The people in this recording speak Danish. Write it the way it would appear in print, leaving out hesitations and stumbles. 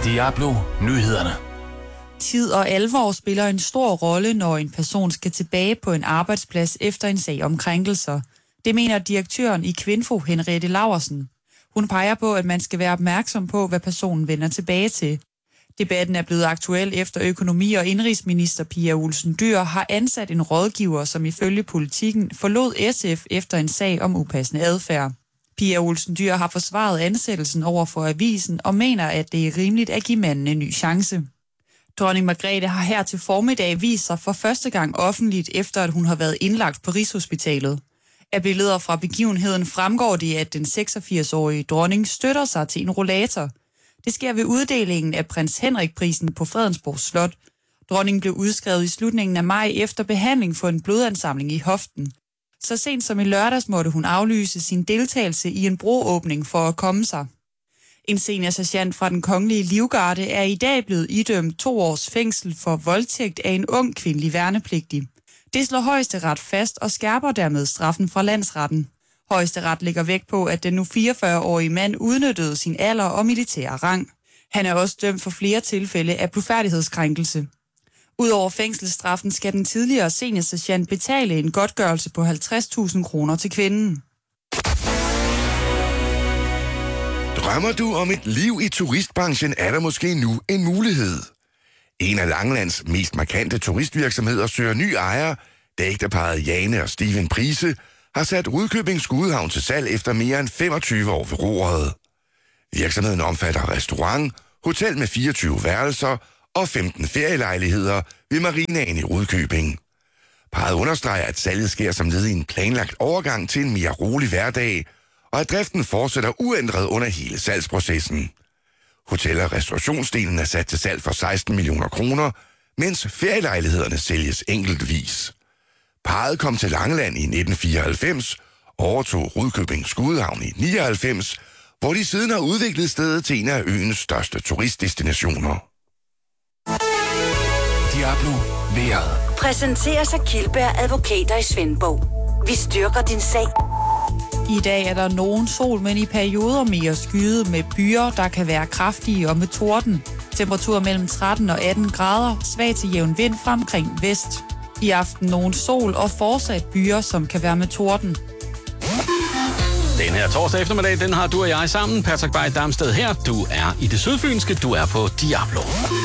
Diablo Nyhederne. Tid og alvor spiller en stor rolle, når en person skal tilbage på en arbejdsplads efter en sag om krænkelser. Det mener direktøren i Kvinfo, Henriette Laursen. Hun peger på, at man skal være opmærksom på, hvad personen vender tilbage til. Debatten er blevet aktuel efter økonomi- og indrigsminister Pia Olsen Dyhr har ansat en rådgiver, som ifølge Politikken forlod SF efter en sag om upassende adfærd. Pia Olsen Dyhr har forsvaret ansættelsen over for avisen og mener, at det er rimeligt at give manden en ny chance. Dronning Margrethe har her til formiddag vist sig for første gang offentligt, efter at hun har været indlagt på Rigshospitalet. Af billeder fra begivenheden fremgår det, at den 86-årige dronning støtter sig til en rollator. Det sker ved uddelingen af prins Henrik-prisen på Fredensborg Slot. Dronningen blev udskrevet i slutningen af maj efter behandling for en blodansamling i hoften. Så sent som i lørdags måtte hun aflyse sin deltagelse i en broåbning for at komme sig. En seniorsergeant fra den kongelige livgarde er i dag blevet idømt 2 års fængsel for voldtægt af en ung kvindelig værnepligtig. Det slår Højesteret fast og skærper dermed straffen fra landsretten. Højesteret lægger vægt på, at den nu 44-årige mand udnyttede sin alder og militære rang. Han er også dømt for flere tilfælde af blufærdighedskrænkelse. Udover fængselsstraffen skal den tidligere seniorsergeant betale en godtgørelse på 50.000 kroner til kvinden. Drømmer du om et liv i turistbranchen, er der måske nu en mulighed. En af Langelands mest markante turistvirksomheder søger ny ejer, da ægteparret Jane og Steven Prise har sat Rudkøbing Skudehavn til salg efter mere end 25 år ved roret. Virksomheden omfatter restaurant, hotel med 24 værelser og 15 ferielejligheder ved marinaen i Rudkøbing. Parret understreger, at salget sker som led i en planlagt overgang til en mere rolig hverdag, og at driften fortsætter uændret under hele salgsprocessen. Hotel- og restaurationsdelen er sat til salg for 16 millioner kroner, mens ferielejlighederne sælges enkeltvis. Parret kom til Langeland i 1994, overtog Rudkøbing Skudehavn i 99, hvor de siden har udviklet stedet til en af øens største turistdestinationer. Diablo vejret. Præsenteres af Kildberg Advokater i Svendborg. Vi styrker din sag. I dag er der nogen sol, men i perioder mere skyet med byer, der kan være kraftige og med torden. Temperatur mellem 13 og 18 grader, svag til jævn vind fra omkring vest. I aften nogen sol og fortsat byer, som kan være med torden. Den her torsdag eftermiddag, den har du og jeg sammen. Patrick Bay Damsted her. Du er i det sydfynske, du er på Diablo.